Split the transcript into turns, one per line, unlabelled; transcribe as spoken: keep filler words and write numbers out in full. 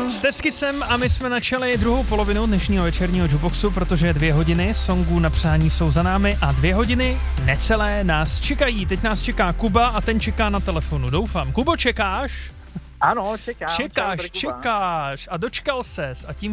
Stesky sem a my jsme načali druhou polovinu dnešního večerního Jukeboxu, protože dvě hodiny songů na přání jsou za námi a dvě hodiny necelé nás čekají. Teď nás čeká Kuba a ten čeká na telefonu, doufám. Kubo, čekáš?
Ano, čekám.
Čekáš, čekáš a dočkal ses a tím